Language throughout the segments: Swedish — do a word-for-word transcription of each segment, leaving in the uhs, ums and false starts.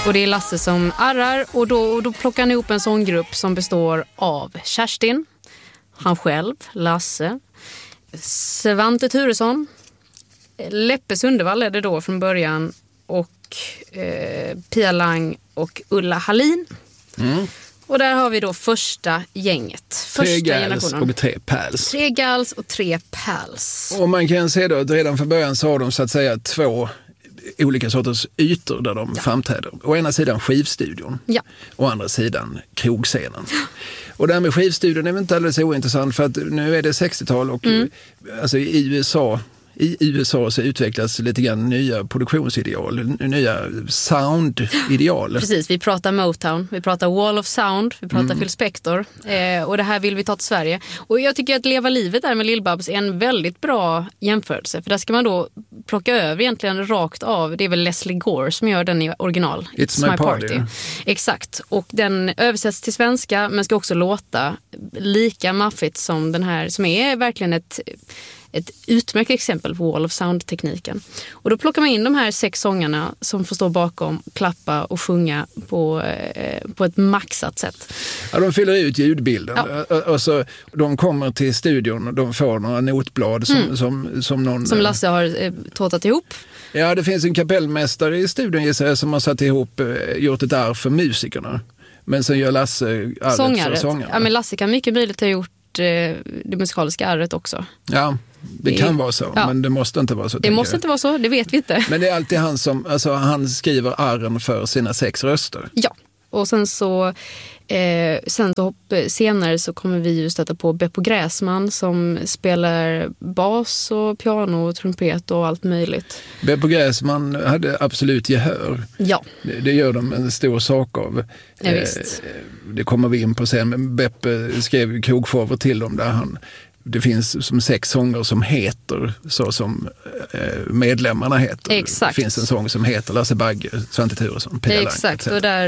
Och det är Lasse som arrar och då, och då plockar han ihop en sånggrupp som består av Kerstin, han själv, Lasse, Svante Turesson, Leppe Sundevall är det då från början och eh, Pia Lang och Ulla Hallin. Mm. Och där har vi då första gänget. Första tre gals generationen. och tre pals. Tre gals och tre pals. Och man kan se då att redan från början så har de så att säga två olika sorters ytor där de ja. framträder. Å ena sidan skivstudion, ja. å andra sidan krogscenen. Ja. Och det här med skivstudion är väl inte alldeles ointressant för att nu är det sextiotal och mm. alltså i U S A I U S A så utvecklas lite grann nya produktionsideal, nya soundideal. Precis, vi pratar Motown, vi pratar Wall of Sound, vi pratar mm. Phil Spector eh, och det här vill vi ta till Sverige. Och jag tycker att Leva livet där med Lill-Babs är en väldigt bra jämförelse, för där ska man då plocka över egentligen rakt av, det är väl Leslie Gore som gör den i original. It's, It's my, my party. party. Exakt, och den översätts till svenska men ska också låta lika maffigt som den här, som är verkligen ett Ett utmärkt exempel på Wall of Sound-tekniken. Och då plockar man in de här sex sångarna som får stå bakom, klappa och sjunga på, eh, på ett maxat sätt. Ja, de fyller ut ljudbilden. Ja. Och så, de kommer till studion och de får några notblad som, mm. som, som någon... Som Lasse har eh, tåtat ihop. Ja, det finns en kapellmästare i studion gissar jag, som har satt ihop, eh, gjort ett arv för musikerna. Men sen gör Lasse arvet Sångaret. för sångarna. Ja, men Lasse kan mycket möjligt ha gjort eh, det musikaliska arvet också. Ja. Det kan vara så, ja. men det måste inte vara så. Det måste jag. inte vara så, det vet vi inte. Men det är alltid han som, alltså han skriver arren för sina sex röster. Ja, och sen så, eh, sen så senare så kommer vi ju stöta på Beppo Gräsman som spelar bas och piano och trumpet och allt möjligt. Beppo Gräsman hade absolut gehör. Ja. Det, det gör de en stor sak av. Ja, eh, visst. Det kommer vi in på sen, men Beppe skrev krogshower till dem där han... Det finns som sex sånger som heter så som medlemmarna heter. Exakt. Det finns en sång som heter Lasse Bagge, Svante Turesson, Pia Lang. Exakt, och där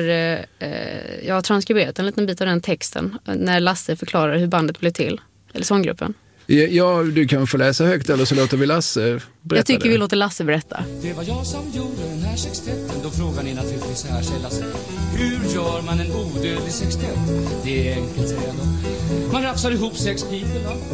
eh, jag har transkriberat en liten bit av den texten när Lasse förklarar hur bandet blev till, eller sånggruppen. Ja, du kan få läsa högt eller så låter vi Lasse berätta. Jag tycker det. vi låter Lasse berätta. Det var jag som gjorde den här sextetten. Då frågar ni naturligtvis så här, säger Lasse. Hur gör man en odödlig sextett? Det är enkelt, säger jag då. Man rafsar ihop sex pipor, va?